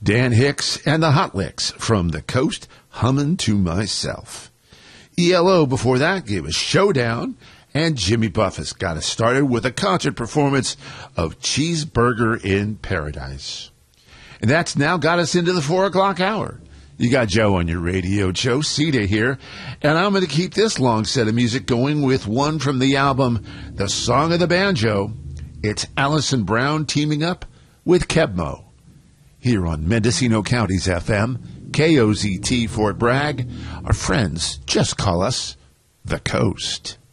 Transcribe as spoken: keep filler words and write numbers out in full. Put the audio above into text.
Dan Hicks and the Hot Licks from the Coast, Hummin' to Myself. E L O before that gave us Showdown, and Jimmy Buffett got us started with a concert performance of Cheeseburger in Paradise. And that's now got us into the four o'clock hour. You got Joe on your radio, Joe Cita here, and I'm going to keep this long set of music going with one from the album The Song of the Banjo. It's Alison Brown teaming up with Kebmo. Here on Mendocino County's F M, K O Z T Fort Bragg, our friends just call us The Coast.